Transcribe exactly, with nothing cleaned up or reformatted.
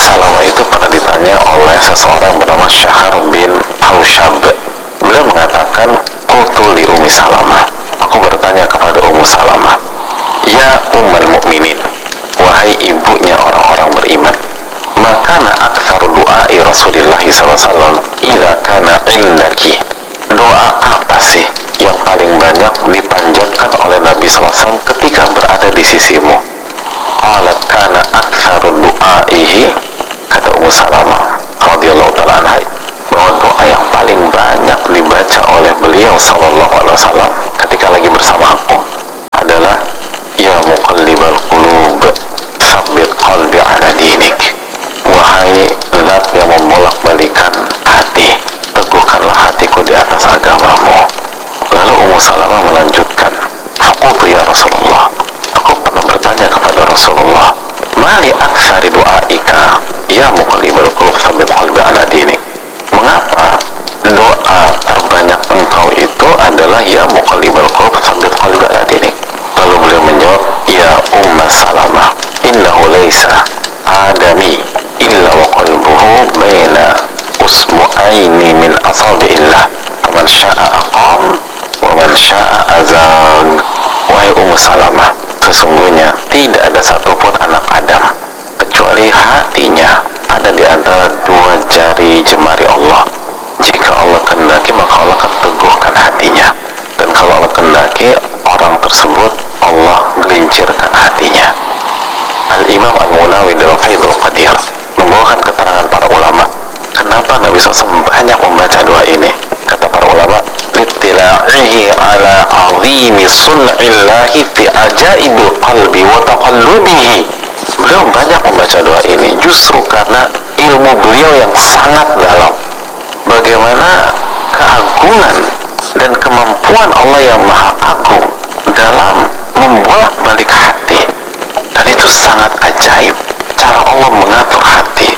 Salamah itu pernah ditanya oleh seseorang bernama Syahar bin Haushab. Beliau mengatakan, qultu li Ummi Salamah, aku bertanya kepada Ummu Salamah, ya ummul mukminin, wahai ibunya orang-orang beriman, makana aktsar du'ai Rasulullah sallallahu alaihi wasallam idza kana indaki, doa apa sih yang paling banyak dipanjatkan oleh Nabi sallallahu alaihi wasallam ketika berada di sisimu? Qalat kana aktsar du'aihi, kata Ummu Salamah radhiyallahu ta'ala anha, bahwa doa yang paling banyak dibaca oleh beliau sallallahu alaihi wasallam ketika lagi bersama aku adalah ya muqallibal qulub tsabbit qalbi ala dinik, wahai zat yang membolak-balikan hati, teguhkanlah hatiku di atas agamamu. Lalu Ummu Salamah melanjutkan, faqultu ya Rasulullah, aku pernah bertanya kepada Rasulullah, mali aktsari du'aika ya muqallibal qulub tsabbit qalbi ala dinik, mengapa doa terbanyak engkau itu adalah ya muqallibal qulub tsabbit qalbi ala dinik? Lalu beliau menjawab, ya Umma Salamah, innahu laisa adami illa wa qalbuhu baina usbu'aini min asabi'illah, man sya'a aqam wa man sya'a azag. Wahai Ummu Salamah, sesungguhnya tidak ada satupun anak Adam kecuali hatinya ada di antara dua jari jemari Allah. Jika Allah kehendaki maka Allah akan teguhkan hatinya, dan kalau Allah kehendaki orang tersebut Allah gelincirkan hatinya. Al-Imam Al-Munawi dalam Faidul Qadir membawakan keterangan para ulama kenapa Nabi shallallahu alaihi wasallam banyak membaca doa ini. Kata para ulama, littila'ihi ala azimi sun'illahi fi ajaibil qalbi wa taqallubihi. Beliau banyak membaca doa ini justru karena ilmu beliau yang sangat dalam, bagaimana keagungan dan kemampuan Allah yang maha agung dalam membolak-balik hati. Dan itu sangat ajaib cara Allah mengatur hati.